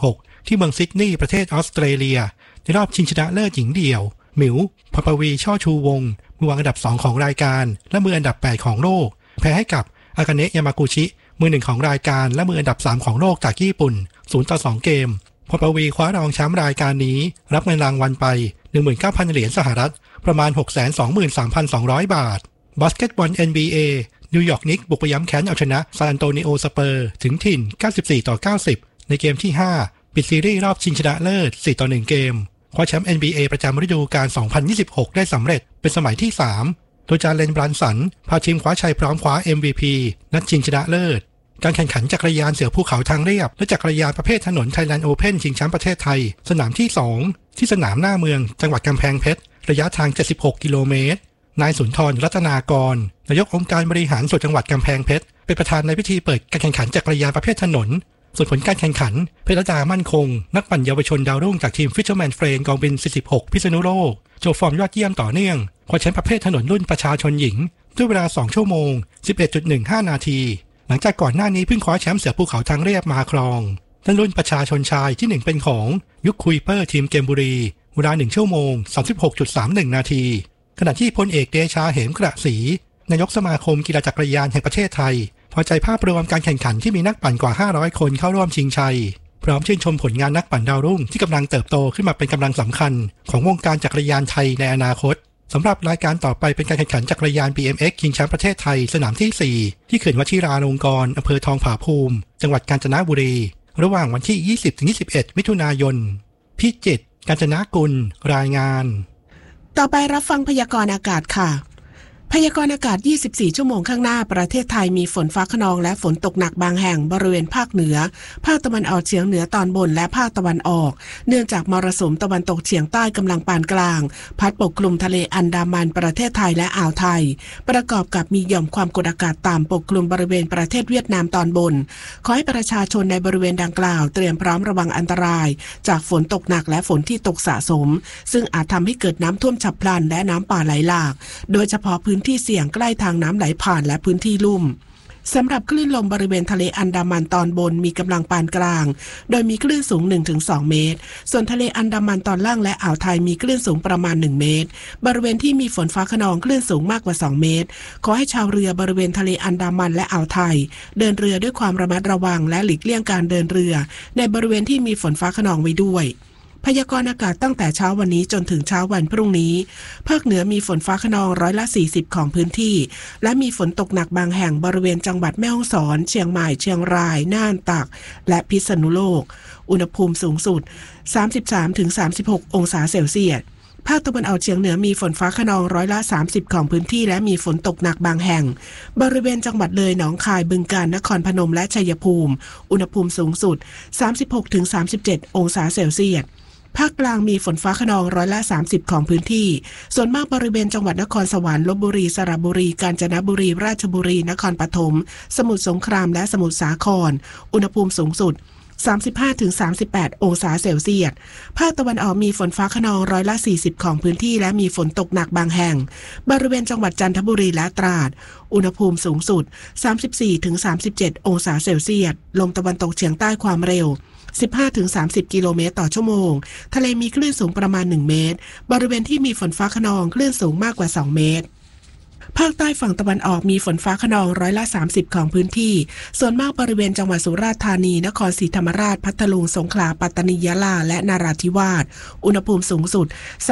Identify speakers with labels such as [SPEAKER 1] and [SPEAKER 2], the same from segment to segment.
[SPEAKER 1] 2016ที่เมืองซิดนีย์ประเทศออสเตรเลียในรอบชิงชนะเลิศหญิงเดี่ยวหมิวพปวีช่อชูวงศ์มือวางอันดับ2ของรายการและมืออันดับ8ของโลกแพ้ให้กับอากาเนะยามากุชิมือ1ของรายการและมืออันดับ3ของโลกจากญี่ปุ่น0-2เกมพปวีคว้ารองแชมป์รายการนี้รับเงินรางวัลไป 19,000 เหรียญสหรัฐประมาณ 623,200 บาทบาสเกตบอล NBA นิวยอร์กนิกส์บุกไปย้ำแค้นเอาชนะซานอันโตนิโอสเปอร์ถึงถิ่น 94-90 ในเกมที่ 5 ปิดซีรีส์รอบชิงชนะเลิศ 4-1 เกมคว้าแชมป์ NBA ประจำฤดูกาล 2026 ได้สำเร็จเป็นสมัยที่ 3 โดยจาเลนบรันสันพาทีมคว้าชัยพร้อมคว้า MVP นัดชิงชนะเลิศการแข่งขันจักรยานเสือภูเขาทางเรียบและจักรยานประเภทถนนไทยแลนด์โอเพ่นชิงแชมป์ประเทศไทยสนามที่ 2 ที่สนามหน้าเมืองจังหวัดกำแพงเพชรระยะทาง 76 กิโลเมตรนายสุนทรรัตนากรนายกองค์การบริหารส่วนจังหวัดกำแพงเพชรเป็นประธานในพิธีเปิดการแข่งขันจักรยานประเภทถนนส่วนผลการแข่งขันเพชรดามั่นคงนักปั่นเยาวชนดาวรุ่งจากทีมฟิชเชอร์แมนเฟรนกองบิน 46 พิษณุโลกโชว์ฟอร์มยอดเยี่ยมต่อเนื่องคว้าแชมป์ประเภทถนนรุ่นประชาชนหญิงด้วยเวลา2ชั่วโมง 11.15 นาทีหลังจากก่อนหน้านี้เพิ่งคว้าแชมป์เสือภูเขาทางเรียบมาครองและรุ่นประชาชนชายที่1เป็นของยุคคุยเปอร์ทีมเกมบุรีเวลา1ชั่วโมง 36.31 นาทีขณะที่พลเอกเดชาเหมกระศรีนายกสมาคมกีฬาจักรยานแห่งประเทศไทยพอใจภาพรวมการแข่งขันที่มีนักปั่นกว่า500คนเข้าร่วมชิงชัยพร้อมชื่นชมผลงานนักปั่นดาวรุ่งที่กำลังเติบโตขึ้นมาเป็นกำลังสำคัญของวงการจักรยานไทยในอนาคตสำหรับรายการต่อไปเป็นการแข่งขันจักรยาน BMX ชิงแชมป์ประเทศไทยสนามที่ 4 ที่เขื่อนวชิราลงกรณ์อำเภอทองผาภูมิจังหวัดกาญจนบุรีระหว่างวันที่ 20-21 มิถุนายนพิจิตรกาญจนกุลรายงาน
[SPEAKER 2] ต่อไปรับฟังพยากรณ์อากาศค่ะพยากรณ์อากาศ24ชั่วโมงข้างหน้าประเทศไทยมีฝนฟ้าคะนองและฝนตกหนักบางแห่งบริเวณภาคเหนือภาคตะวันออกเฉียงเหนือตอนบนและภาคตะวันออกเนื่องจากมรสุมตะวันตกเฉียงใต้กำลังปานกลางพัดปกคลุมทะเลอันดามันประเทศไทยและอ่าวไทยประกอบกับมีหย่อมความกดอากาศต่ำปกคลุมบริเวณประเทศเวียดนามตอนบนขอให้ประชาชนในบริเวณดังกล่าวเตรียมพร้อมระวังอันตรายจากฝนตกหนักและฝนที่ตกสะสมซึ่งอาจทำให้เกิดน้ำท่วมฉับพลันและน้ำป่าไหลหลากโดยเฉพาะพื้นที่เสี่ยงใกล้ทางน้ำไหลผ่านและพื้นที่ลุ่มสำหรับคลื่นลมบริเวณทะเลอันดามันตอนบนมีกำลังปานกลางโดยมีคลื่นสูง 1-2 เมตรส่วนทะเลอันดามันตอนล่างและอ่าวไทยมีคลื่นสูงประมาณ1เมตรบริเวณที่มีฝนฟ้าคะนองคลื่นสูงมากกว่า2เมตรขอให้ชาวเรือบริเวณทะเลอันดามันและอ่าวไทยเดินเรือด้วยความระมัดระวังและหลีกเลี่ยงการเดินเรือในบริเวณที่มีฝนฟ้าคะนองไว้ด้วยพยากรณ์อากาศตั้งแต่เช้าวันนี้จนถึงเช้าวันพรุ่งนี้ภาคเหนือมีฝนฟ้าคะนอง40%ของพื้นที่และมีฝนตกหนักบางแห่งบริเวณจังหวัดแม่ฮ่องสอนเชียงใหม่เชียงรายน่านตากและพิษณุโลกอุณหภูมิสูงสุด 33-36 องศาเซลเซียสภาคตะวันออกเฉียงเหนือมีฝนฟ้าคะนอง30%ของพื้นที่และมีฝนตกหนักบางแห่งบริเวณจังหวัดเลยหนองคายบึงกาฬนครพนมและชัยภูมิอุณหภูมิสูงสุด 36-37 องศาเซลเซียสภาคกลางมีฝนฟ้าคะนอง30%ของพื้นที่ส่วนมากบริเวณจังหวัดนครสวรรค์ลพบุรีสระบุรีกาญจนบุรีราชบุรีนครปฐมสมุทรสงครามและสมุทรสาครอุณหภูมิสูงสุด 35-38 องศาเซลเซียสภาคตะวันออกมีฝนฟ้าคะนอง40%ของพื้นที่และมีฝนตกหนักบางแห่งบริเวณจังหวัดจันทบุรีและตราดอุณหภูมิสูงสุด 34-37 องศาเซลเซียสลมตะวันตกเฉียงใต้ความเร็ว15-30 กิโลเมตรต่อชั่วโมงทะเลมีคลื่นสูงประมาณ1เมตรบริเวณที่มีฝนฟ้าคะนองคลื่นสูงมากกว่า2เมตรภาคใต้ฝั่งตะวันออกมีฝนฟ้าคะนอง30%ของพื้นที่ส่วนมากบริเวณจังหวัดสุราษฎร์ธานีนครศรีธรรมราชพัทลุงสงขลาปัตตานียะลาและนราธิวาสอุณหภูมิสูงสุด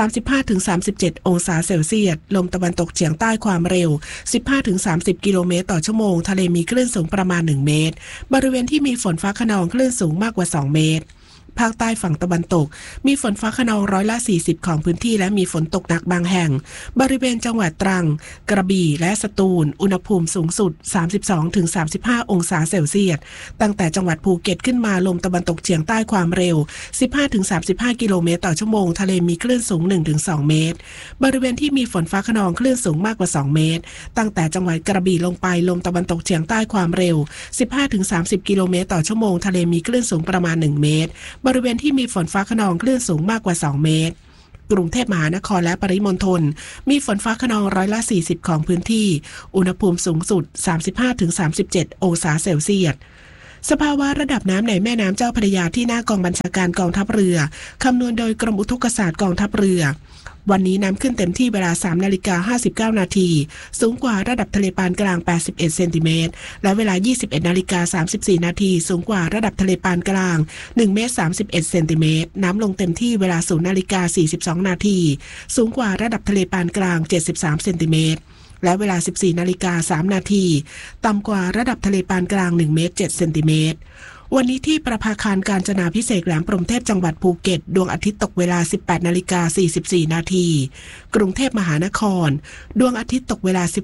[SPEAKER 2] 35-37 องศาเซลเซียสลมตะวันตกเฉียงใต้ความเร็ว 15-30 กิโลเมตรต่อชั่วโมงทะเลมีคลื่นสูงประมาณ1เมตรบริเวณที่มีฝนฟ้าคะนองคลื่นสูงมากกว่า2เมตรภาคใต้ฝั่งตะวันตกมีฝนฟ้าคะนอง40%ของพื้นที่และมีฝนตกหนักบางแห่งบริเวณจังหวัดตรังกระบี่และสตูลอุณหภูมิสูงสุด 32-35 องศาเซลเซียสตั้งแต่จังหวัดภูเก็ตขึ้นมาลมตะวันตกเฉียงใต้ความเร็ว 15-35 กิโลเมตรต่อชั่วโมงทะเลมีคลื่นสูง 1-2 เมตรบริเวณที่มีฝนฟ้าคะนองคลื่นสูงมากกว่า2เมตรตั้งแต่จังหวัดกระบี่ลงไปลมตะวันตกเฉียงใต้ความเร็ว 15-30 กิโลเมตรต่อชั่วโมงทะเลมีคลื่นสูงประมาณ1เมตรบริเวณที่มีฝนฟ้าคะนองคลื่นสูงมากกว่า2เมตรกรุงเทพมหานครและปริมณฑลมีฝนฟ้าคะนอง40%ของพื้นที่อุณหภูมิสูงสุด 35-37 องศาเซลเซียสสภาวะระดับน้ำในแม่น้ำเจ้าพระยาที่หน้ากองบัญชาการกองทัพเรือคำนวณโดยกรมอุทกศาสตร์กองทัพเรือวันนี้น้ำขึ้นเต็มที่เวลา 3:59 นาทีสูงกว่าระดับทะเลปานกลาง81เซนติเมตรและเวลา 21:34 นาทีสูงกว่าระดับทะเลปานกลาง1เมตร31เซนติเมตรน้ำลงเต็มที่เวลา 0:42 นาทีสูงกว่าระดับทะเลปานกลาง73เซนติเมตรและเวลา 14:03 นาทีต่ำกว่าระดับทะเลปานกลาง1เมตร7เซนติเมตรวันนี้ที่ประภาคารกาญจนาภิเษกแหลมพรหมเทพจังหวัดภูเก็ตดวงอาทิตย์ตกเวลา 18:44 นาทีกรุงเทพมหานครดวงอาทิตย์ตกเวลา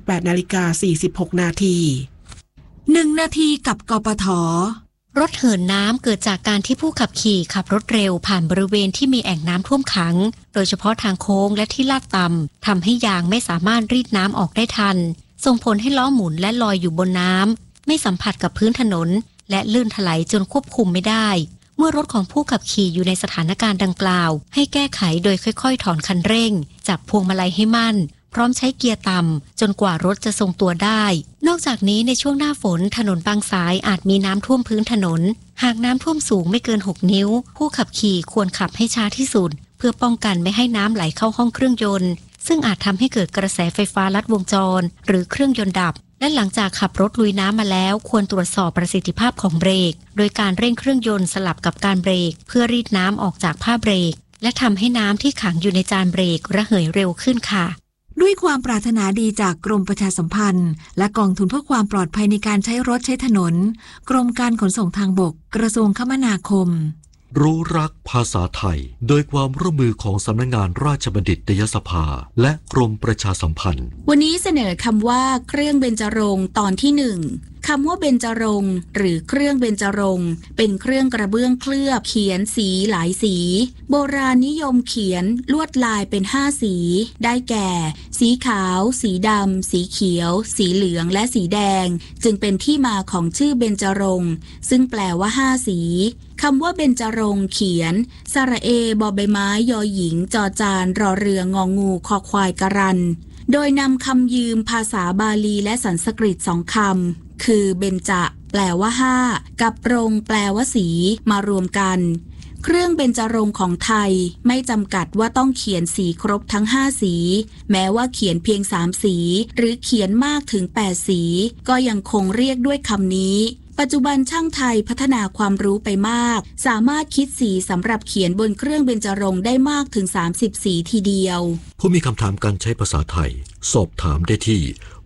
[SPEAKER 2] 18:46 นาที
[SPEAKER 3] 1 นาทีกับกปท.รถเหินน้ำเกิดจากการที่ผู้ขับขี่ขับรถเร็วผ่านบริเวณที่มีแอ่งน้ำท่วมขังโดยเฉพาะทางโค้งและที่ลาดต่ำทำให้ยางไม่สามารถรีดน้ำออกได้ทันส่งผลให้ล้อหมุนและลอยอยู่บนน้ำไม่สัมผัสกับพื้นถนนและลื่นถลายจนควบคุมไม่ได้เมื่อรถของผู้ขับขี่อยู่ในสถานการณ์ดังกล่าวให้แก้ไขโดยค่อยๆถอนคันเร่งจับพวงมาลัยให้มั่นพร้อมใช้เกียร์ต่ำจนกว่ารถจะทรงตัวได้นอกจากนี้ในช่วงหน้าฝนถนนบางสายอาจมีน้ำท่วมพื้นถนนหากน้ำท่วมสูงไม่เกิน6 นิ้วผู้ขับขี่ควรขับให้ช้าที่สุดเพื่อป้องกันไม่ให้น้ำไหลเข้าห้องเครื่องยนต์ซึ่งอาจทำให้เกิดกระแสไฟฟ้าลัดวงจรหรือเครื่องยนต์ดับและหลังจากขับรถลุยน้ำมาแล้วควรตรวจสอบประสิทธิภาพของเบรกโดยการเร่งเครื่องยนต์สลับกับการเบรกเพื่อรีดน้ำออกจากผ้าเบรกและทำให้น้ำที่ขังอยู่ในจานเบรกระเหยเร็วขึ้นค่ะ
[SPEAKER 4] ด้วยความปรารถนาดีจากกรมประชาสัมพันธ์และกองทุนเพื่อความปลอดภัยในการใช้รถใช้ถนนกรมการขนส่งทางบกกระทรวงคมนาคม
[SPEAKER 5] รู้รักภาษาไทยโดยความร่วมมือของสำนักงานราชบัณฑิตยสภาและกรมประชาสัมพันธ์
[SPEAKER 6] วันนี้เสนอคำว่าเครื่องเบญจรงค์ตอนที่1คำว่าเบญจรงค์หรือเครื่องเบญจรงค์เป็นเครื่องกระเบื้องเคลือบเขียนสีหลายสีโบราณนิยมเขียนลวดลายเป็น5สีได้แก่สีขาวสีดำสีเขียวสีเหลืองและสีแดงจึงเป็นที่มาของชื่อเบญจรงค์ซึ่งแปลว่า5สีคำว่าเบญจรงค์เขียนสระเอบอใบไม้ยอหญิงจอจานรอเรืององูคอควายกรันโดยนำคำยืมภาษาบาลีและสันสกฤต2 คำคือเบญจแปลว่า5กับรงแปลว่าสีมารวมกันเครื่องเบญจรงค์ของไทยไม่จำกัดว่าต้องเขียนสีครบทั้ง5สีแม้ว่าเขียนเพียง3สีหรือเขียนมากถึง8สีก็ยังคงเรียกด้วยคำนี้ปัจจุบันช่างไทยพัฒนาความรู้ไปมากสามารถคิดสีสำหรับเขียนบนเครื่องเบญจรงค์ได้มากถึง30สีทีเดียว
[SPEAKER 5] ผู้มีคำถามการใช้ภาษาไทยสอบถามได้ที่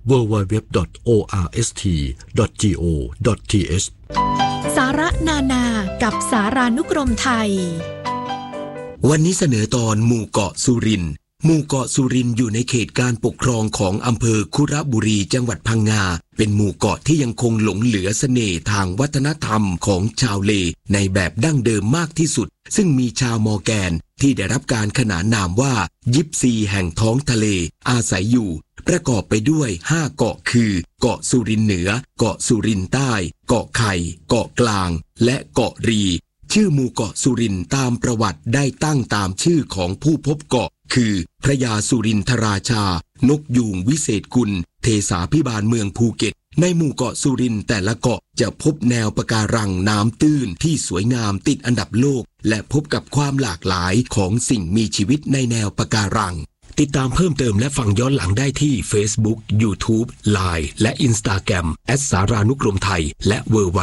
[SPEAKER 5] www.orst.go.th
[SPEAKER 3] สาระนานากับสารานุกรมไทย
[SPEAKER 7] วันนี้เสนอตอนหมู่เกาะสุรินทร์หมู่เกาะสุรินทร์อยู่ในเขตการปกครองของอำเภอคุระบุรีจังหวัดพังงาเป็นหมู่เกาะที่ยังคงหลงเหลือเสน่ห์ทางวัฒนธรรมของชาวเลในแบบดั้งเดิมมากที่สุดซึ่งมีชาวมอร์แกนที่ได้รับการขนานนามว่ายิปซีแห่งท้องทะเลอาศัยอยู่ประกอบไปด้วย5เกาะคือเกาะสุรินทร์เหนือเกาะสุรินทร์ใต้เกาะไข่เกาะกลางและเกาะรีชื่อหมู่เกาะสุรินทร์ตามประวัติได้ตั้งตามชื่อของผู้พบเกาะคือพระยาสุรินทราชานกยูงวิเศษกุลเทสาภิบาลเมืองภูเก็ตในหมู่เกาะสุรินทร์แต่ละเกาะจะพบแนวปะการังน้ำตื้นที่สวยงามติดอันดับโลกและพบกับความหลากหลายของสิ่งมีชีวิตในแนวปะการังติดตามเพิ่มเติมและฟังย้อนหลังได้ที่ Facebook, YouTube, Line และ Instagram @สารานุกรมไทยและ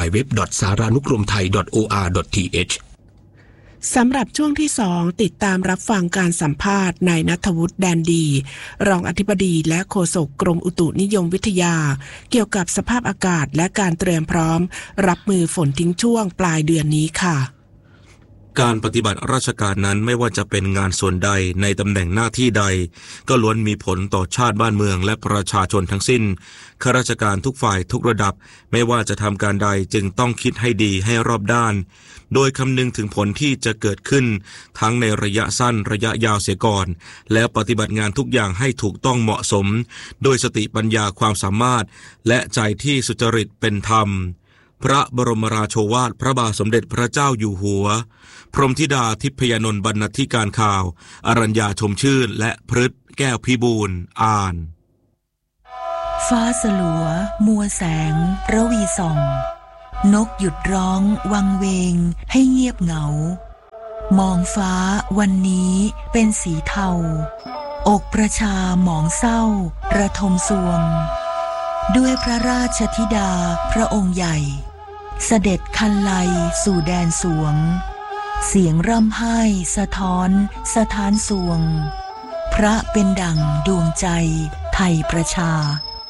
[SPEAKER 7] www.saranukromthai.or.th
[SPEAKER 2] สำหรับช่วงที่2ติดตามรับฟังการสัมภาษณ์นายณัฐวุฒิแดนดีรองอธิบดีและโฆษกกรมอุตุนิยมวิทยาเกี่ยวกับสภาพอากาศและการเตรียมพร้อมรับมือฝนทิ้งช่วงปลายเดือนนี้ค่ะ
[SPEAKER 8] การปฏิบัติราชการนั้นไม่ว่าจะเป็นงานส่วนใดในตำแหน่งหน้าที่ใดก็ล้วนมีผลต่อชาติบ้านเมืองและประชาชนทั้งสิ้นข้าราชการทุกฝ่ายทุกระดับไม่ว่าจะทำการใดจึงต้องคิดให้ดีให้รอบด้านโดยคำนึงถึงผลที่จะเกิดขึ้นทั้งในระยะสั้นระยะยาวเสียก่อนแล้วปฏิบัติงานทุกอย่างให้ถูกต้องเหมาะสมโดยสติปัญญาความสามารถและใจที่สุจริตเป็นธรรมพระบรมราโชวาทพระบาทสมเด็จพระเจ้าอยู่หัวพรหมธิดาทิพยนนท์บรรณาธิการข่าวอรัญญาชมชื่นและพฤทธิ์แก้วพิบูลอ่าน
[SPEAKER 4] ฟ้าสลัวมัวแสงระวีส่อง
[SPEAKER 9] นกหยุดร้องวังเวงให้เงียบเหงามองฟ้าวันนี้เป็นสีเทาอกประชาหมองเศร้าระทมสวงด้วยพระราชธิดาพระองค์ใหญ่เสด็จคันไลสู่แดนสวงเสียงร่ำไห้สะท้อนสถานสวงพระเป็นดั่งดวงใจไทยประชา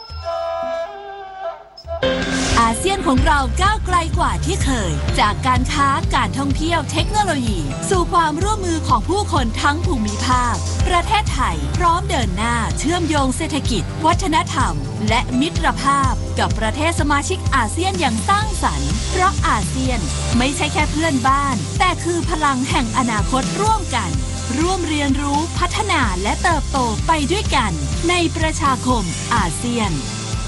[SPEAKER 10] อาเซียนของเราก้าวไกลกว่าที่เคยจากการค้าการท่องเที่ยวเทคโนโลยีสู่ความร่วมมือของผู้คนทั้งภูมิภาคประเทศไทยพร้อมเดินหน้าเชื่อมโยงเศรษฐกิจวัฒนธรรมและมิตรภาพกับประเทศสมาชิกอาเซียนอย่างสร้างสรรค์เพราะอาเซียนไม่ใช่แค่เพื่อนบ้านแต่คือพลังแห่งอนาคตร่วมกันร่วมเรียนรู้พัฒนาและเติบโตไปด้วยกันในประชาคมอาเซียน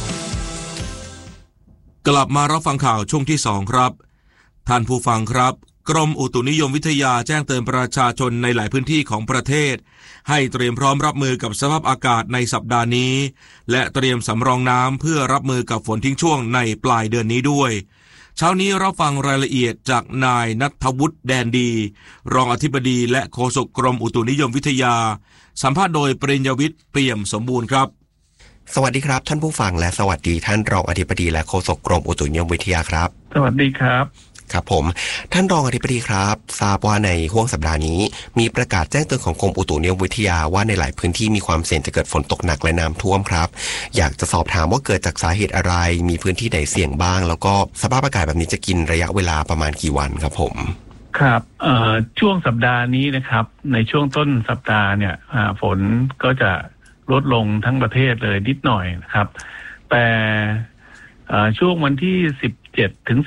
[SPEAKER 8] กลับมารับฟังข่าวช่วงที่2ครับท่านผู้ฟังครับกรมอุตุนิยมวิทยาแจ้งเตือนประชาชนในหลายพื้นที่ของประเทศให้เตรียมพร้อมรับมือกับสภาพอากาศในสัปดาห์นี้และเตรียมสำรองน้ำเพื่อรับมือกับฝนทิ้งช่วงในปลายเดือนนี้ด้วยเช้านี้รับฟังรายละเอียดจากนายณัฐวุฒิแดนดีรองอธิบดีและโฆษกกรมอุตุนิยมวิทยาสัมภาษณ์โดยปริญญวิทย์เปี่ยมสมบูรณ์ครับ
[SPEAKER 11] สวัสดีครับท่านผู้ฟังและสวัสดีท่านรองอธิบดีและโฆษกกรมอุตุนิยมวิทยาครับ
[SPEAKER 12] สวัสดีครับ
[SPEAKER 11] ครับผมท่านรองอธิบดีครับทราบว่าในห้วงสัปดาห์นี้มีประกาศแจ้งเตือนของกรมอุตุนิยมวิทยาว่าในหลายพื้นที่มีความเสี่ยงจะเกิดฝนตกหนักและน้ำท่วมครับอยากจะสอบถามว่าเกิดจากสาเหตุอะไรมีพื้นที่ไหนเสี่ยงบ้างแล้วก็สภาพอากาศแบบนี้จะกินระยะเวลาประมาณกี่วันครับผม
[SPEAKER 12] ครับช่วงสัปดาห์นี้นะครับในช่วงต้นสัปดาห์เนี่ยฝนก็จะลดลงทั้งประเทศเลยนิดหน่อยนะครับแต่ช่วงวันที่17ถึง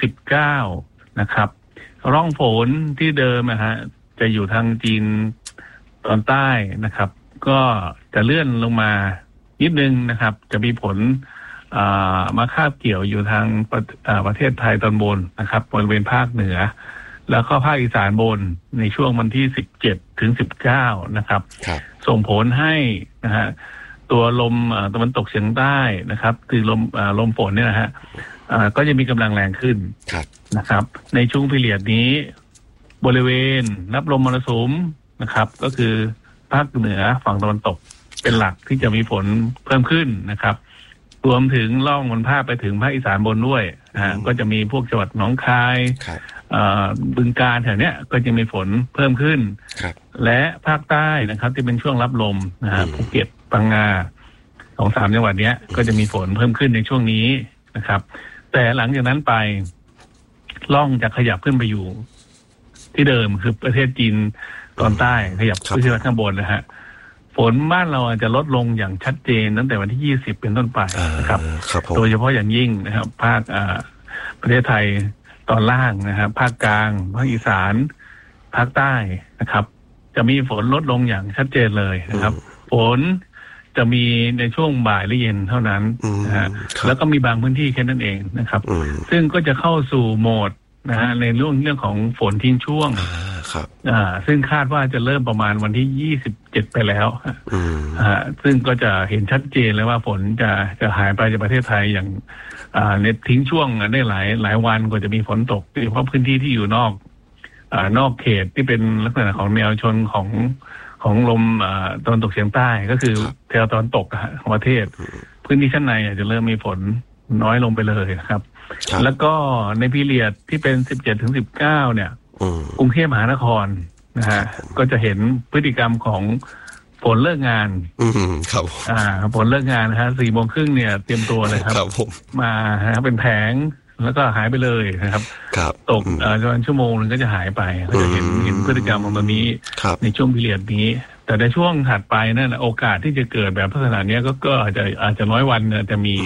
[SPEAKER 12] 19นะครับร่องฝนที่เดิมจะอยู่ทางจีนตอนใต้นะครับก็จะเลื่อนลงมานิดนึงนะครับจะมีผลมาคาบเกี่ยวอยู่ทางประเทศไทยตอนบนนะครับบริเวณภาคเหนือแล้วก็ภาคอีสานบนในช่วงวันที่17ถึง19นะครับส่งผลให้นะฮะตัวลมตะวันตกเฉียงใต้นะครับคือลมฝนเนี่ยนะฮะก็จะมีกำลังแรงขึ้นนะครับในช่วงพีเรียดนี้บริเวณรับลมมรสุมนะครับก็คือภาคเหนือฝั่งตะวันตกเป็นหลักที่จะมีฝนเพิ่มขึ้นนะครับรวมถึงล่องบนภาคไปถึงภาคอีสานบนด้วยก็จะมีพวกจังหวัดหนองคายบึงกาฬแถวเนี้ยก็จะมีฝนเพิ่มขึ้นและภาคใต้นะครับที่เป็นช่วงรับลมนะฮะภูเก็ตพังงาของ3จังหวัดเนี้ยก็จะมีฝนเพิ่มขึ้นในช่วงนี้นะครับแต่หลังจากนั้นไปล่องจะขยับขึ้นไปอยู่ที่เดิมคือประเทศจีนตอนใต้ขยับขึ้นไปข้างบนนะฮะฝนบ้านเราอาจจะลดลงอย่างชัดเจนตั้งแต่วันที่20เป็นต้นไปนะครับโดยเฉพาะอย่างยิ่งนะครับภาคประเทศไทยตอนล่างนะครับภาคกลางภาคอีสานภาคใต้นะครับจะมีฝนลดลงอย่างชัดเจนเลยนะครับฝนจะมีในช่วงบ่ายและเย็นเท่านั้นนะฮะแล้วก็มีบางพื้นที่แค่นั้นเองนะครับซึ่งก็จะเข้าสู่โหมดนะฮะในเรื่องของฝนทิ้งช่วงซึ่งคาดว่าจะเริ่มประมาณวันที่27ไปแล้วซึ่งก็จะเห็นชัดเจนเลยว่าฝนจะหายไปจากประเทศไทยอย่างในทิ้งช่วงได้หลายวันกว่าจะมีฝนตกโดยเฉพาะพื้นที่ที่อยู่นอกเขตที่เป็นลักษณะของแนวชนของลมตะวันตกเฉียงใต้ก็คือแถวตะวันตกของประเทศพื้นที่ชั้นในอาจจะเริ่มมีฝนน้อยลงไปเลยนะครับแล้วก็ในพีเรียดที่เป็น17ถึง19เนี่ยกรุงเทพมหานครนะฮะก็จะเห็นพฤติกรรมของฝนเลิกงาน
[SPEAKER 11] ครับ
[SPEAKER 12] ฝนเลิกงานนะฮะ 4:30 เนี่ยเตรียมตัวเลยครับมาเป็นแผงแล้วก็หายไปเลยนะครับตกประมาณชั่วโมงนึงก็จะหายไปก็จะเห็นพฤติกรรมของตัวนี้ในช่วงพีเรียดนี้แต่ในช่วงถัดไปนั่นโอกาสที่จะเกิดแบบลักษณะนี้ก็อาจจะน้อยวันจะมี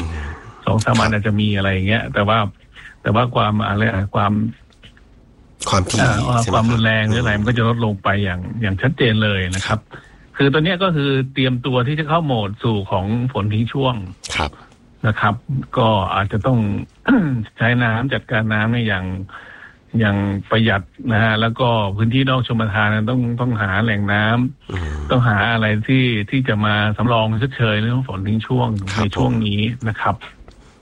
[SPEAKER 12] 2-3 วันอาจจะมีอะไรอย่างเงี้ยแต่ว่าความรุนแรงหรืออะไรมันก็จะลดลงไปอย่างชัดเจนเลยนะครับคือตอนนี้ก็คือเตรียมตัวที่จะเข้าโหมดสู่ของฝนทิ้งช่วงนะครับก็อาจจะต้อง ใช้น้ำจัดการน้ำในอย่างประหยัดนะฮะแล้วก็พื้นที่นอกชลประทานต้องหาแหล่งน้ำต้องหาอะไรที่จะมาสำรองชดเชยเรื่องฝนทิ้งช่วงในช่วงนี้นะครับ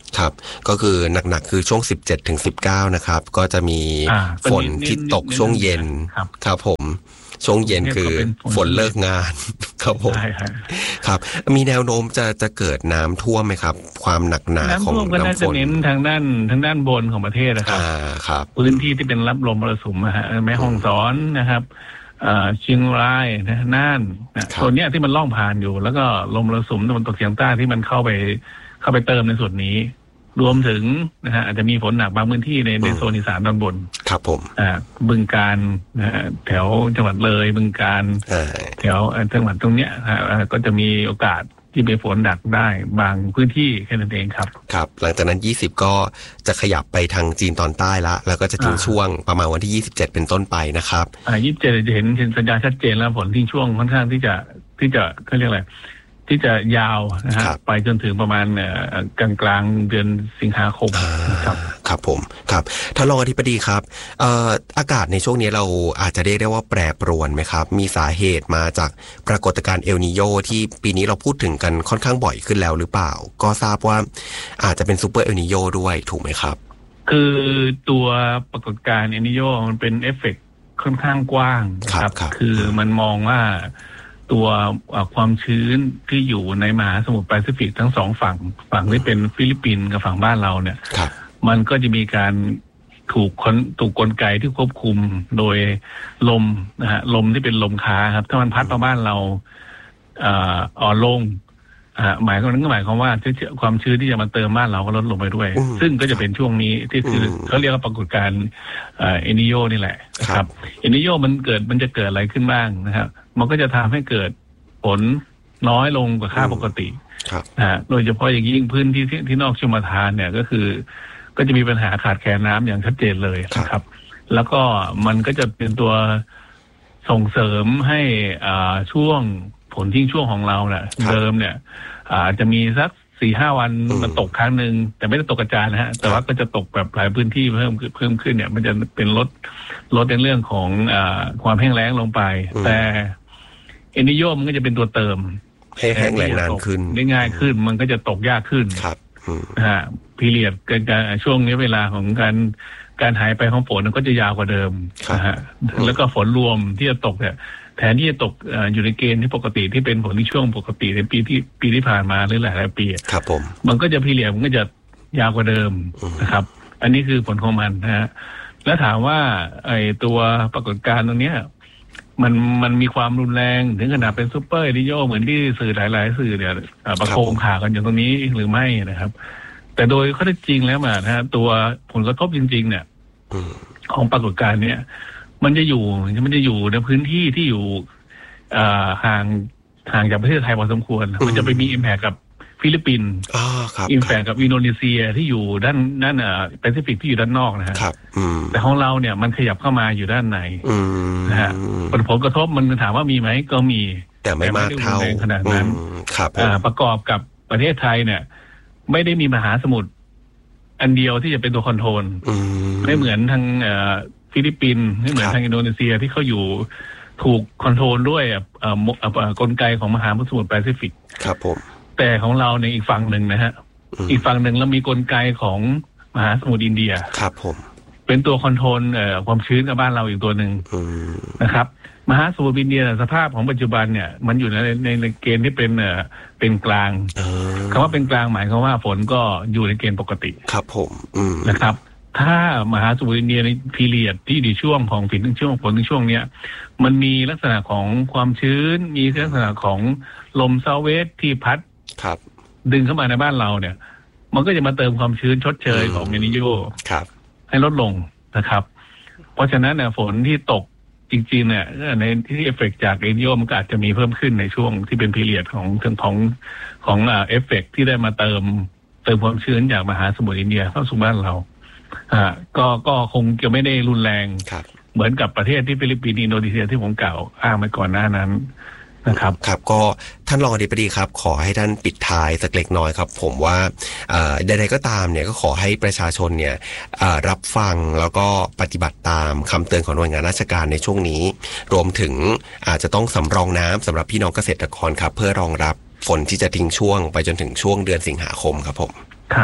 [SPEAKER 11] ครับก็คือหนักๆคือช่วง17ถึง19นะครับก็จะมีฝนที่ตกช่วงเย็นครับผมช่วงเย็นคือฝนเลิกงานครับผมครับมีแนวโน้มจะเกิดน้ำท่วมไหมครับความหนักหนาของน้ำฝนก็น่าจะเน้น
[SPEAKER 12] ทางด้านบนของประเทศนะครับพื้นที่ที่เป็นรับลมมรสุมแม่ฮ่องสอนนะครับเชียงรายน่านส่วนเนี้ยที่มันล่องผ่านอยู่แล้วก็ลมมรสุมตะวันตกเฉียงใต้ที่มันเข้าไปเติมในส่วนนี้รวมถึงอาจจะมีฝนหนักบางพื้นที่ในโซนอีสานตอนบน
[SPEAKER 11] ครับผม
[SPEAKER 12] บึงกาฬแถวจังหวัดเลยบึงกาฬแถวจังหวัดตรงเนี้ยก็จะมีโอกาสที่มีฝนหนักได้บางพื้นที่แค่นั้นเองครับ
[SPEAKER 11] ครับหลังจากนั้น20ก็จะขยับไปทางจีนตอนใต้ละแล้วก็จะทิ้งช่วงประมาณวันที่27เป็นต้นไปนะครับ
[SPEAKER 12] 27จะเห็นสัญญาณชัดเจนแล้วฝนทิ้งช่วงค่อนข้างที่จะเขาเรียกอะไรที่จะยาวไปจนถึงประมาณกลางเดือนสิงหาคม
[SPEAKER 11] ครับผมครับท่านรองอธิบดีครับอากาศในช่วงนี้เราอาจจะเรียกได้ว่าแปรปรวนไหมครับมีสาเหตุมาจากปรากฏการณ์เอลนีโญที่ปีนี้เราพูดถึงกันค่อนข้างบ่อยขึ้นแล้วหรือเปล่าก็ทราบว่าอาจจะเป็นซูเปอร์เอลนีโญด้วยถูกไหมครับ
[SPEAKER 12] คือตัวปรากฏการณ์เอลนีโญมันเป็นเอฟเฟกต์ค่อนข้างกว้างครับคือมันมองว่าตัวความชื้นที่อยู่ในมหาสมุทรแปซิฟิกทั้งสองฝั่งที่เป็นฟิลิปปินส์กับฝั่งบ้านเราเนี่ยมันก็จะมีการถูกกลไกที่ควบคุมโดยลมลมที่เป็นลมค้าครับถ้ามันพัดมาบ้านเราอ่อนลงหมายความว่าความชื้นที่จะมาเติมบ้านเราก็ลดลงไปด้วยซึ่งก็จะเป็นช่วงนี้ที่คือเขาเรียกว่าปรากฏการณ์เอลนีโญนี่แหละครับเอลนีโญมันจะเกิดอะไรขึ้นบ้างนะครับมันก็จะทำให้เกิดฝนน้อยลงกว่าค่าปกติโดยเฉพาะอย่างยิ่งพื้นที่ที่นอกชลประทานเนี่ยก็จะมีปัญหาขาดแคลนน้ำอย่างชัดเจนเลยนะครับแล้วก็มันก็จะเป็นตัวส่งเสริมให้ช่วงฝนทิ้งช่วงของเราเนี่ยเดิมเนี่ยจะมีสัก 4-5 วันมันตกครั้งหนึ่งแต่ไม่ได้ตกกระจายนะฮะแต่ว่าก็จะตกแบบหลายพื้นที่เพิ่มขึ้นเนี่ยมันจะเป็นลดในเรื่องของความแห้งแล้งลงไปแต่เอลนีโญมันก็จะเป็นตัวเติม
[SPEAKER 11] ให้แห้งแล้งนานขึ้น
[SPEAKER 12] ได้ง่ายขึ้นมันก็จะตกยากขึ้น
[SPEAKER 11] ครับ
[SPEAKER 12] พีเรียดการช่วงนี้เวลาของการหายไปของฝนมันก็จะยาวกว่าเดิมแล้วก็ฝนรวมที่จะตกเนี่ยแทนที่จะตกอยู่ในเกณฑ์ที่ปกติที่เป็นฝนที่ช่วงปกติในปีที่ผ่านมาหรือหลายปี
[SPEAKER 11] ครับผม
[SPEAKER 12] มันก็จะพีเรียดมันก็จะยาวกว่าเดิมนะครับอันนี้คือผลของมันนะฮะแล้วถามว่าไอ้ตัวปรากฏการณ์ตรงเนี้ยมันมีความรุนแรงถึงขนาดเป็นซุปเปอร์เอลนีโญเหมือนที่สื่อหลายๆสื่อเนี่ยประโคมข่าวกันอยู่ตรงนี้หรือไม่นะครับแต่โดยข้อเท็จจริงแล้วนะฮะตัวผลกระทบจริงๆเนี่ยของปรากฏการณ์เนี่ยมันจะอยู่ในพื้นที่ที่อยู่ห่างจากประเทศไทยพอสมควรมันจะไปมีอิมแพคกับฟิลิปปินส์อิมแพคกับอินโดนีเซียที่อยู่ด้านแปซิฟิกที่อยู่ด้านนอกนะฮะแต่ของเราเนี่ยมันขยับเข้ามาอยู่ด้านในนะฮะผลกระทบมันถามว่ามีไหมก็มี
[SPEAKER 11] แต่ไม่มากเท่า
[SPEAKER 12] ขนาดนั้นประกอบกับประเทศไทยเนี่ยไม่ได้มีมหาสมุทรอันเดียวที่จะเป็นตัวคอนโทรลไม่เหมือนทางฟิลิปปินส์ไม่เหมือนทางอินโดนีเซียที่เขาอยู่ถูกคอนโทรลด้วยกลไกของมหาสมุทรแปซิฟิก
[SPEAKER 11] ครับผม
[SPEAKER 12] แต่ของเราในอีกฝั่งหนึ่งนะฮะอีกฝั่งหนึ่งเรามีกลไกของมหาสมุทรอินเดีย
[SPEAKER 11] ครับผม
[SPEAKER 12] เป็นตัวคอนโทรลความชื้นกับบ้านเราอีกตัวหนึ่งนะครับมหาสมุทรอินเดียสภาพของปัจจุบันเนี่ยมันอยู่ในเกณฑ์ที่เป็นกลางคำว่าเป็นกลางหมายความว่าฝนก็อยู่ในเกณฑ์ปกติ
[SPEAKER 11] ครับผม
[SPEAKER 12] นะครับถ้ามหาสมุทรอินเดียในพีเรียดที่ดีช่วงของฝนถึงช่วงเนี้ยมันมีลักษณะของความชื้นมีลักษณะของลมเซาท์เวสที่พัดดึงเข้ามาในบ้านเราเนี่ยมันก็จะมาเติมความชื้นชดเชยของเอลนีโญให้ลดลงนะครับเพราะฉะนั้นเนี่ยฝนที่ตกจริงๆเนี่ยในที่เอฟเฟกต์จากเอลนีโญมันก็อาจจะมีเพิ่มขึ้นในช่วงที่เป็นพีเรียดของเอฟเฟกต์ที่ได้มาเติมความชื้นจากมหาสมุทรอินเดียเข้าสู่บ้านเราก็คงจะไม่ได้รุนแรงเหมือนกับประเทศที่ฟิลิปปินส์อินโดนีเซียที่ผมกล่าวอ้างไปก่อนหน้านั้นนะครับ
[SPEAKER 11] ครับก็ท่านรองอธิบดีครับขอให้ท่านปิดท้ายสักเล็กน้อยครับผมว่าใดๆก็ตามเนี่ยก็ขอให้ประชาชนเนี่ยรับฟังแล้วก็ปฏิบัติตามคำเตือนของหน่วยงานราชการในช่วงนี้รวมถึงอาจจะต้องสำรองน้ำสำหรับพี่น้องเกษตรกรครับเพื่อรองรับฝนที่จะทิ้งช่วงไปจนถึงช่วงเดือนสิงหาคมครับผม
[SPEAKER 12] ครับ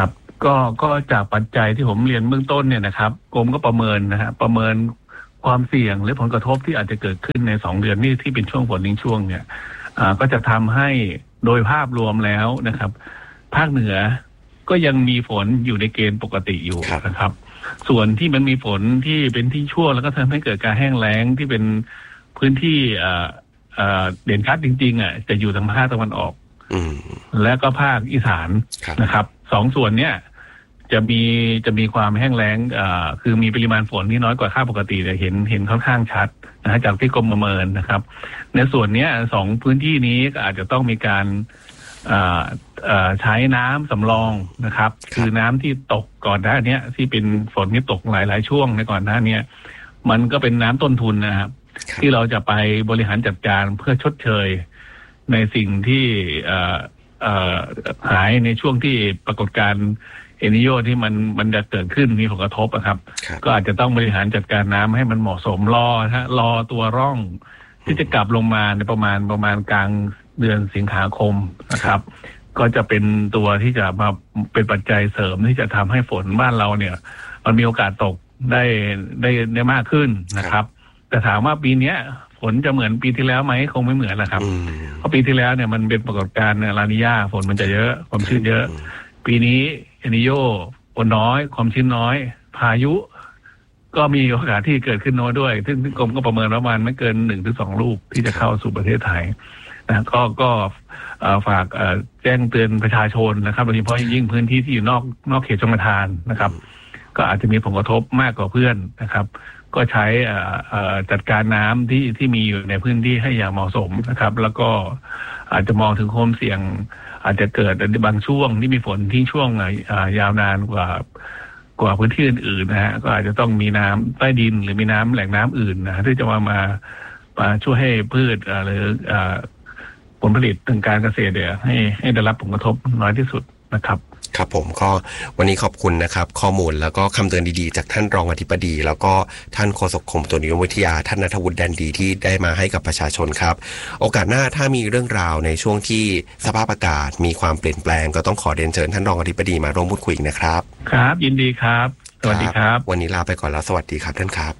[SPEAKER 12] ก็จากปัจจัยที่ผมเรียนเบื้องต้นเนี่ยนะครับกรมก็ประเมินนะฮะประเมินความเสี่ยงหรือผลกระทบที่อาจจะเกิดขึ้นใน2เดือนนี้ที่เป็นช่วงฝนทิ้งช่วงเนี่ยก็จะทำให้โดยภาพรวมแล้วนะครับภาคเหนือก็ยังมีฝนอยู่ในเกณฑ์ปกติอยู่นะครับส่วนที่มันมีฝนที่เป็นที่ช่วงแล้วก็ทำให้เกิดการแห้งแล้งที่เป็นพื้นที่เด่นชัดจริงๆจะอยู่ทางภาคตะวันออกและก็ภาคอีสานนะครับ2ส่วนเนี้ยจะมีความแห้งแล้งคือมีปริมาณฝนที่น้อยกว่าค่าปกติแต่เห็นค่อนข้างชัดนะจากที่กรมประเมินนะครับในส่วนนี้2พื้นที่นี้ก็อาจจะต้องมีการใช้น้ำสำรองนะครับคือน้ำที่ตกก่อนหน้านี้ที่เป็นฝนที่ตกหลายๆช่วงในก่อนหน้านี้มันก็เป็นน้ำต้นทุนนะครับที่เราจะไปบริหารจัดการเพื่อชดเชยในสิ่งที่หายในช่วงที่ปรากฏการณ์เอลนิโญที่มันจะเกิดขึ้นมีผลกระทบนะครับก็อาจจะต้องบริหารจัดการน้ำให้มันเหมาะสมรอตัวร่องที่จะกลับลงมาในประมาณกลางเดือนสิงหาคมนะครับก็จะเป็นตัวที่จะมาเป็นปัจจัยเสริมที่จะทำให้ฝนบ้านเราเนี่ยมันมีโอกาสตกได้มากขึ้นนะครับแต่ถามว่าปีนี้ฝนจะเหมือนปีที่แล้วไหมคงไม่เหมือนแหละครับเพราะปีที่แล้วเนี่ยมันเป็นปรากฏการณ์ลานีญาฝนมันจะเยอะความชื้นเยอะปีนี้เอลนิโญฝนน้อยความชื้นน้อยพายุก็มีโอกาสที่เกิดขึ้นน้อยด้วยซึ่งกรมก็ประเมินประมาณไม่เกิน 1-2 ลูกที่จะเข้าสู่ประเทศไทยนะก็ฝากแจ้งเตือนประชาชนนะครับโดยเฉพาะยิ่งพื้นที่ที่อยู่นอกเขตชลประทานนะครับก็อาจจะมีผลกระทบมากกว่าเพื่อนนะครับก็ใช้จัดการน้ำที่มีอยู่ในพื้นที่ให้อย่างเหมาะสมนะครับแล้วก็อาจจะมองถึงความเสี่ยงอาจจะเกิดในบางช่วงที่มีฝนที่ช่วงยาวนานกว่าพื้นที่อื่นๆนะฮะก็อาจจะต้องมีน้ำใต้ดินหรือมีน้ำแหล่งน้ำอื่นนะที่จะมาช่วยให้พืชหรือผลผลิตทางการเกษตรเนี่ยให้ได้รับผลกระทบน้อยที่สุดนะครับ
[SPEAKER 11] ครับผมก็วันนี้ขอบคุณนะครับข้อมูลแล้วก็คำเตือนดีๆจากท่านรองอธิบดีแล้วก็ท่านโฆษกกรมอุตุนิยมวิทยาท่านณัฐวุฒิแดนดีที่ได้มาให้กับประชาชนครับโอกาสหน้าถ้ามีเรื่องราวในช่วงที่สภาพอากาศมีความเปลี่ยนแปลงก็ต้องขอเรียนเชิญท่านรองอธิบดีมาร่วมพูดคุยนะครับ
[SPEAKER 12] ครับยินดีครับสวัสดีครับ
[SPEAKER 11] วันนี้ลาไปก่อนแล้วสวัสดีครับท่านครับ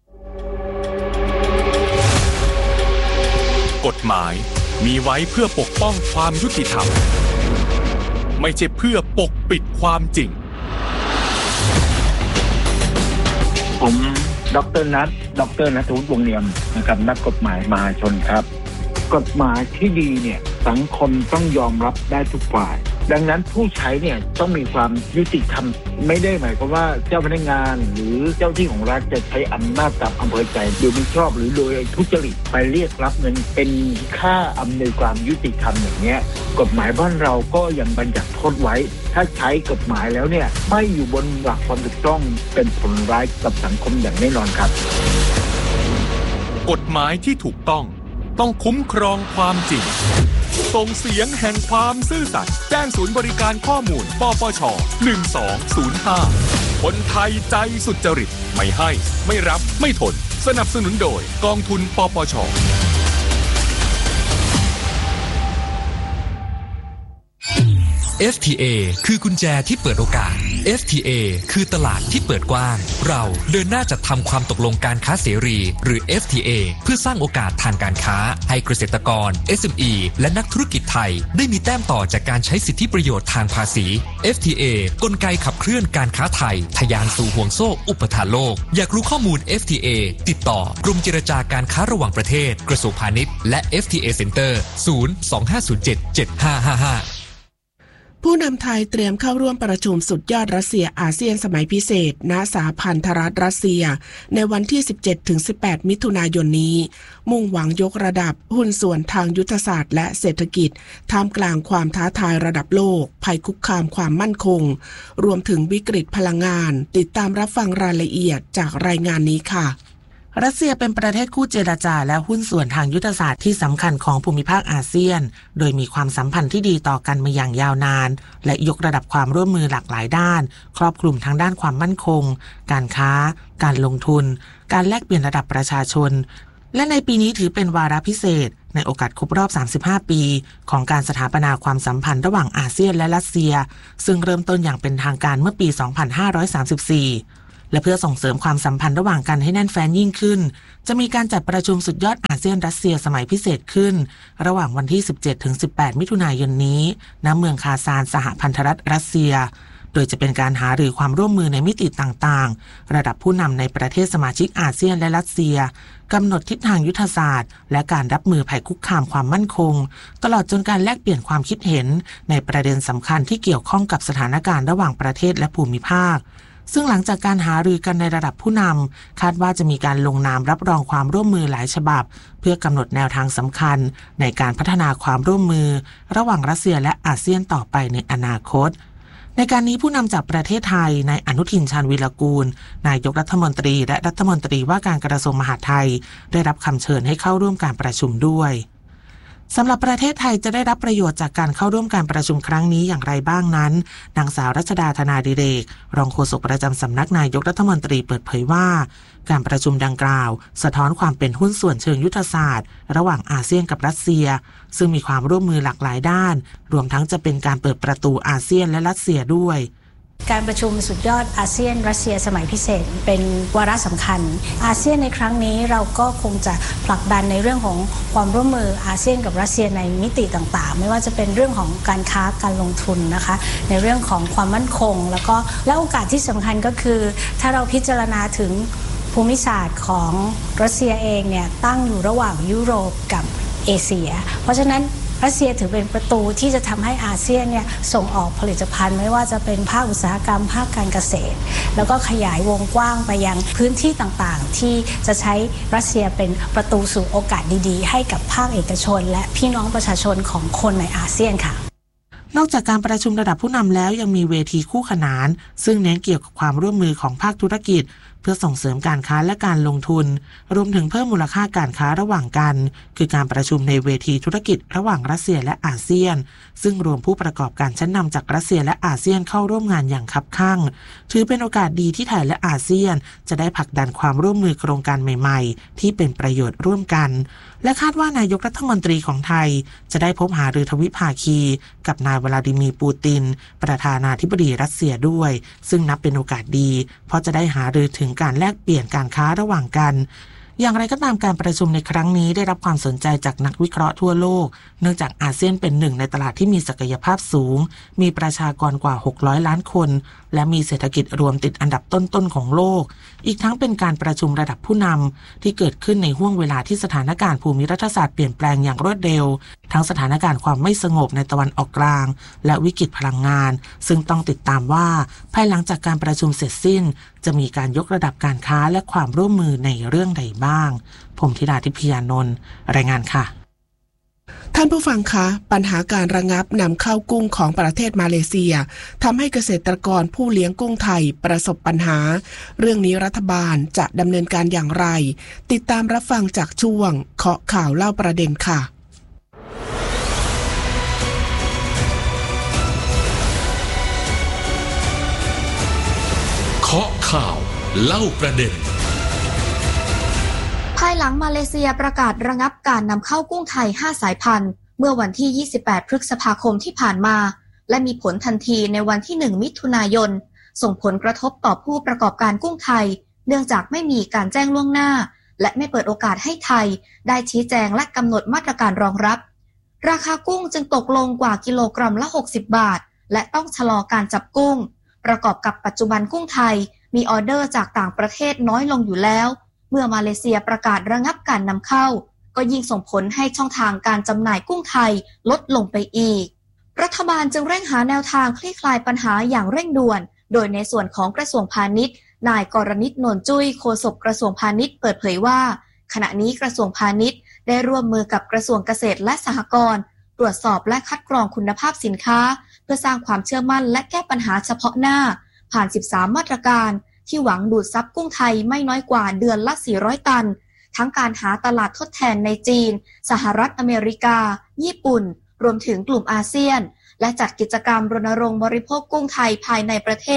[SPEAKER 13] กฎหมายมีไว้เพื่อปกป้องความยุติธรรมไม่ใช่เพื่อปกปิดความจริง
[SPEAKER 14] ผมดร.ณัฐวุฒิวงศ์เนียมนะครับนักกฎหมายมหาชนครับกฎหมายที่ดีเนี่ยสังคมต้องยอมรับได้ทุกฝ่ายดังนั้นผู้ใช้เนี่ยต้องมีความยุติธรรมไม่ได้หมายความว่าเจ้าพนักงานหรือเจ้าที่ของรัฐจะใช้อำนาจตามอำเภอใจโดยไม่ชอบหรือโดยทุจริตไปเรียกรับเงินเป็นค่าอำนวยความยุติธรรมอย่างเนี้ยกฎหมายบ้านเราก็ยังบัญญัติโทษไว้ถ้าใช้กฎหมายแล้วเนี่ยไม่อยู่บนหลักความถูกต้องเป็นผลร้ายกับสังคมอย่างแน่นอนครับ
[SPEAKER 13] กฎหมายที่ถูกต้องคุ้มครองความจริงส่งเสียงแห่งความซื่อสัตย์แจ้งศูนย์บริการข้อมูลปปช1205คนไทยใจสุจริตไม่ให้ไม่รับไม่ทนสนับสนุนโดยกองทุนปปช
[SPEAKER 15] FTA คือกุญแจที่เปิดโอกาส FTA คือตลาดที่เปิดกว้างเราเดินหน้าจัดทำความตกลงการค้าเสรีหรือ FTA เพื่อสร้างโอกาสทางการค้าให้เกษตรกร SME และนักธุรกิจไทยได้มีแต้มต่อจากการใช้สิทธิประโยชน์ทางภาษี FTA กลไกขับเคลื่อนการค้าไทยทะยานสู่ห่วงโซ่อุปทานโลกอยากรู้ข้อมูล FTA ติดต่อกรมเจรจาการค้าระหว่างประเทศกระทรวงพาณิชย์และ FTA Center 025077555
[SPEAKER 2] ผู้นำไทยเตรียมเข้าร่วมประชุมสุดยอดรัสเซียอาเซียนสมัยพิเศษณสหพันธรัฐรัสเซียในวันที่ 17-18 มิถุนายนนี้มุ่งหวังยกระดับหุ้นส่วนทางยุทธศาสตร์และเศรษฐกิจท่ามกลางความท้าทายระดับโลกภัยคุกคามความมั่นคงรวมถึงวิกฤตพลังงานติดตามรับฟังรายละเอียดจากรายงานนี้ค่ะรัสเซียเป็นประเทศคู่เจรจาและหุ้นส่วนทางยุทธศาสตร์ที่สำคัญของภูมิภาคอาเซียนโดยมีความสัมพันธ์ที่ดีต่อกันมาอย่างยาวนานและยกระดับความร่วมมือหลากหลายด้านครอบคลุมทั้งด้านความมั่นคงการค้าการลงทุนการแลกเปลี่ยนระดับประชาชนและในปีนี้ถือเป็นวาระพิเศษในโอกาสครบรอบ35ปีของการสถาปนาความสัมพันธ์ระหว่างอาเซียนและรัสเซียซึ่งเริ่มต้นอย่างเป็นทางการเมื่อปี2534และเพื่อส่งเสริมความสัมพันธ์ระหว่างกันให้แน่นแฟ้นยิ่งขึ้นจะมีการจัดประชุมสุดยอดอาเซียนรัสเซียสมัยพิเศษขึ้นระหว่างวันที่ 17-18 มิถุนายนนี้ณเมืองคาซานสหพันธรัฐรัสเซียโดยจะเป็นการหารือความร่วมมือในมิติต่างๆระดับผู้นำในประเทศสมาชิกอาเซียนและรัสเซียกำหนดทิศทางยุทธศาสตร์และการรับมือภัยคุกคามความมั่นคงตลอดจนการแลกเปลี่ยนความคิดเห็นในประเด็นสำคัญที่เกี่ยวข้องกับสถานการณ์ระหว่างประเทศและภูมิภาคซึ่งหลังจากการหารือกันในระดับผู้นำคาดว่าจะมีการลงนามรับรองความร่วมมือหลายฉบับเพื่อกำหนดแนวทางสำคัญในการพัฒนาความร่วมมือระหว่างรัสเซียและอาเซียนต่อไปในอนาคตในการนี้ผู้นำจากประเทศไทยนายอนุทินชาญวีรกูลนายกรัฐมนตรีและรัฐมนตรีว่าการกระทรวงมหาดไทยได้รับคำเชิญให้เข้าร่วมการประชุมด้วยสำหรับประเทศไทยจะได้รับประโยชน์จากการเข้าร่วมการประชุมครั้งนี้อย่างไรบ้างนั้นนางสาวรัชดาธนาดิเรกรองโฆษกประจำสำนักนายกรัฐมนตรีเปิดเผยว่าการประชุมดังกล่าวสะท้อนความเป็นหุ้นส่วนเชิงยุทธศาสตร์ระหว่างอาเซียนกับรัสเซียซึ่งมีความร่วมมือหลากหลายด้านรวมทั้งจะเป็นการเปิดประตูอาเซียนและรัสเซียด้วย
[SPEAKER 16] การประชุมสุดยอดอาเซียนรัสเซียสมัยพิเศษเป็นวาระสำคัญอาเซียนในครั้งนี้เราก็คงจะผลักดันในเรื่องของความร่วมมืออาเซียนกับรัสเซียในมิติต่างๆไม่ว่าจะเป็นเรื่องของการค้าการลงทุนนะคะในเรื่องของความมั่นคงและโอกาสที่สำคัญก็คือถ้าเราพิจารณาถึงภูมิศาสตร์ของรัสเซียเองเนี่ยตั้งอยู่ระหว่างยุโรปกับเอเชียเพราะฉะนั้นรัสเซียถือเป็นประตูที่จะทำให้อาเซียนเนี่ยส่งออกผลิตภัณฑ์ไม่ว่าจะเป็นภาคอุตสาหกรรมภาคการเกษตรแล้วก็ขยายวงกว้างไปยังพื้นที่ต่างๆที่จะใช้รัสเซียเป็นประตูสู่โอกาสดีๆให้กับภาคเอกชนและพี่น้องประชาชนของคนในอาเซียนค่ะ
[SPEAKER 2] นอกจากการประชุมระดับผู้นำแล้วยังมีเวทีคู่ขนานซึ่งเน้นเกี่ยวกับความร่วมมือของภาคธุรกิจเพื่อส่งเสริมการค้าและการลงทุนรวมถึงเพิ่มมูลค่าการค้าระหว่างกันคือการประชุมในเวทีธุรกิจระหว่างรัสเซียและอาเซียนซึ่งรวมผู้ประกอบการชั้นนำจากรัสเซียและอาเซียนเข้าร่วมงานอย่างคับคั่งถือเป็นโอกาสดีที่ไทยและอาเซียนจะได้ผลักดันความร่วมมือโครงการใหม่ๆที่เป็นประโยชน์ร่วมกันและคาดว่านายกรัฐมนตรีของไทยจะได้พบหารือทวิภาคีกับนายวลาดิมีร์ปูตินประธานาธิบดีรัสเซียด้วยซึ่งนับเป็นโอกาสดีเพราะจะได้หารือถึงการแลกเปลี่ยนการค้าระหว่างกันอย่างไรก็ตามการประชุมในครั้งนี้ได้รับความสนใจจากนักวิเคราะห์ทั่วโลกเนื่องจากอาเซียนเป็นหนึ่งในตลาดที่มีศักยภาพสูงมีประชากรกว่า600ล้านคนและมีเศรษฐกิจรวมติดอันดับต้นๆของโลกอีกทั้งเป็นการประชุมระดับผู้นำที่เกิดขึ้นในห้วงเวลาที่สถานการณ์ภูมิรัฐศาสตร์เปลี่ยนแปลงอย่างรวดเร็วทั้งสถานการณ์ความไม่สงบในตะวันออกกลางและวิกฤตพลังงานซึ่งต้องติดตามว่าภายหลังจากการประชุมเสร็จสิ้นจะมีการยกระดับการค้าและความร่วมมือในเรื่องใดบ้างผมธิดาทิพยานนท์รายงานค่ะท่านผู้ฟังคะปัญหาการระงับนำเข้ากุ้งของประเทศมาเลเซียทำให้เกษตรกรผู้เลี้ยงกุ้งไทยประสบปัญหาเรื่องนี้รัฐบาลจะดำเนินการอย่างไรติดตามรับฟังจากช่วงเคาะข่าวเล่าประเด็นค่ะ
[SPEAKER 17] เคาะข่าวเล่าประเด็น
[SPEAKER 18] ภายหลังมาเลเซียประกาศระงับการนำเข้ากุ้งไทย5สายพันธุ์เมื่อวันที่28พฤษภาคมที่ผ่านมาและมีผลทันทีในวันที่1มิถุนายนส่งผลกระทบต่อผู้ประกอบการกุ้งไทยเนื่องจากไม่มีการแจ้งล่วงหน้าและไม่เปิดโอกาสให้ไทยได้ชี้แจงและกำหนดมาตรการรองรับราคากุ้งจึงตกลงกว่ากิโลกรัมละ60บาทและต้องชะลอการจับกุ้งประกอบกับปัจจุบันกุ้งไทยมีออเดอร์จากต่างประเทศน้อยลงอยู่แล้วเมื่อมาเลเซียประกาศระงับการนำเข้าก็ยิ่งส่งผลให้ช่องทางการจำหน่ายกุ้งไทยลดลงไปอีกรัฐบาลจึงเร่งหาแนวทางคลี่คลายปัญหาอย่างเร่งด่วนโดยในส่วนของกระทรวงพาณิชย์นายกรณิต นนจุ้ยโฆษกกระทรวงพาณิชย์เปิดเผยว่าขณะนี้กระทรวงพาณิชย์ได้ร่วมมือกับกระทรวงเกษตรและสหกรณ์ตรวจสอบและคัดกรองคุณภาพสินค้าเพื่อสร้างความเชื่อมั่นและแก้ปัญหาเฉพาะหน้าผ่าน13มาตรการที่หวังดูดซับกุ้งไทยไม่น้อยกว่าเดือนละ400ตันทั้งการหาตลาดทดแทนในจีนสหรัฐอเมริกาญี่ปุ่นรวมถึงกลุ่มอาเซียนและจัดกิจกรรมรณรงค์บริโภคกุ้งไทยภายในประเทศ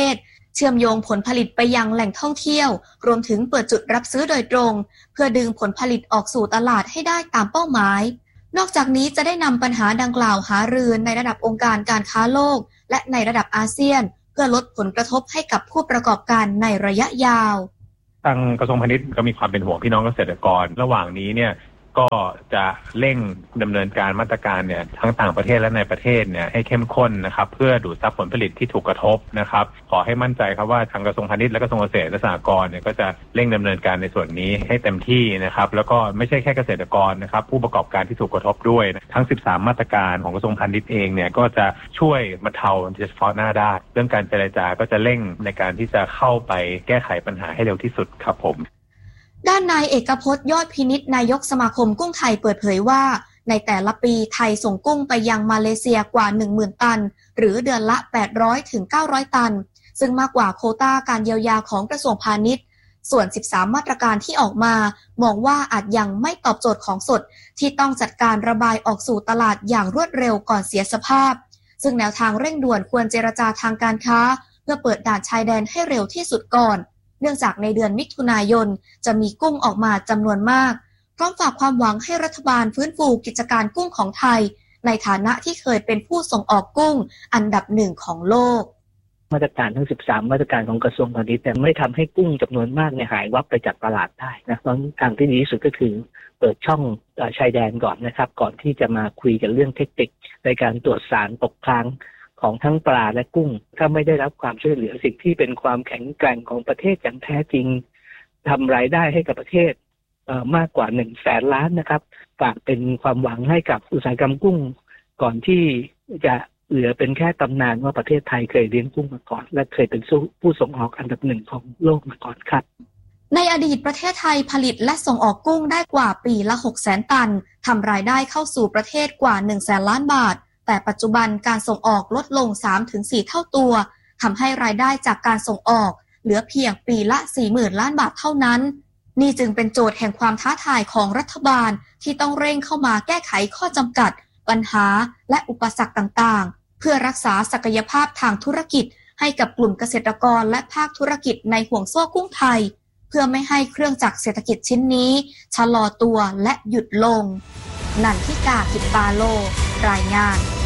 [SPEAKER 18] เชื่อมโยงผลผลิตไปยังแหล่งท่องเที่ยวรวมถึงเปิดจุดรับซื้อโดยตรงเพื่อดึงผลผลิตออกสู่ตลาดให้ได้ตามเป้าหมายนอกจากนี้จะได้นำปัญหาดังกล่าวหารือในระดับองค์การการค้าโลกและในระดับอาเซียนเพื่อลดผลกระทบให้กับผู้ประกอบการในระยะยาว
[SPEAKER 19] ทางกระทรวงพาณิชย์ก็มีความเป็นห่วงพี่น้องเกษตรกรระหว่างนี้เนี่ยก็จะเร่งดำเนินการมาตรการเนี่ยทั้งต่างประเทศและในประเทศเนี่ยให้เข้มข้นนะครับเพื่อดูดซับผลผลิตที่ถูกกระทบนะครับขอให้มั่นใจครับว่าทางกระทรวงพาณิชย์และกระทรวงเกษตรและสหกรณ์เนี่ยก็จะเร่งดำเนินการในส่วนนี้ให้เต็มที่นะครับแล้วก็ไม่ใช่แค่เกษตรกรนะครับผู้ประกอบการที่ถูกกระทบด้วยทั้ง13มาตรการของกระทรวงพาณิชย์เองเนี่ยก็จะช่วยบรรเทาเฉพาะหน้าได้เรื่องการเจรจาก็จะเร่งในการที่จะเข้าไปแก้ไขปัญหาให้เร็วที่สุดครับผม
[SPEAKER 18] ด้านนายเอกพจน์ยอดพินิจนายกสมาคมกุ้งไทยเปิดเผยว่าในแต่ละปีไทยส่งกุ้งไปยังมาเลเซียกว่า 10,000 ตันหรือเดือนละ 800 ถึง 900 ตันซึ่งมากกว่าโควต้าการเยียวยาของกระทรวงพาณิชย์ส่วน13มาตรการที่ออกมามองว่าอาจยังไม่ตอบโจทย์ของสดที่ต้องจัดการระบายออกสู่ตลาดอย่างรวดเร็วก่อนเสียสภาพซึ่งแนวทางเร่งด่วนควรเจรจาทางการค้าเพื่อเปิดด่านชายแดนให้เร็วที่สุดก่อนเนื่องจากในเดือนมิถุนายนจะมีกุ้งออกมาจำนวนมากพร้อมฝากความหวังให้รัฐบาลฟื้นฟูกิจการกุ้งของไทยในฐานะที่เคยเป็นผู้ส่งออกกุ้งอันดับ1ของโลก
[SPEAKER 20] มาตรการทั้ง13มาตรการของกระทรวงพาณิชย์ไม่ทำให้กุ้งจำนวนมากหายวับไปจากตลาดได้นะเพราะทางที่ดีที่สุดก็คือเปิดช่องชายแดนก่อนนะครับก่อนที่จะมาคุยกันเรื่องเทคนิคในการตรวจสารตกค้างของทั้งปลาและกุ้งถ้าไม่ได้รับความช่วยเหลือสิ่งที่เป็นความแข็งแกร่งของประเทศอย่างแท้จริงทำรายได้ให้กับประเทศมากกว่า100,000 ล้านนะครับฝากเป็นความหวังให้กับอุตสาหกรรมกุ้งก่อนที่จะเหลือเป็นแค่ตำนานว่าประเทศไทยเคยเลี้ยงกุ้งมาก่อนและเคยเป็นผู้ส่งออกอันดับ1ของโลกมาก่อนครับ
[SPEAKER 18] ในอดีตประเทศไทยผลิตและส่งออกกุ้งได้กว่าปีละ 600,000 ตันทำรายได้เข้าสู่ประเทศกว่า 100,000 ล้านบาทแต่ปัจจุบันการส่งออกลดลง 3-4 เท่าตัวทำให้รายได้จากการส่งออกเหลือเพียงปีละ 40,000 ล้านบาทเท่านั้นนี่จึงเป็นโจทย์แห่งความท้าทายของรัฐบาลที่ต้องเร่งเข้ามาแก้ไขข้อจำกัดปัญหาและอุปสรรคต่างๆเพื่อรักษาศักยภาพทางธุรกิจให้กับกลุ่มเกษตรกรและภาคธุรกิจในห่วงโซ่กุ้งไทยเพื่อไม่ให้เครื่องจักรเศรษฐกิจชิ้นนี้ชะลอตัวและหยุดลงนันทิกา กิจปาโลรายงาน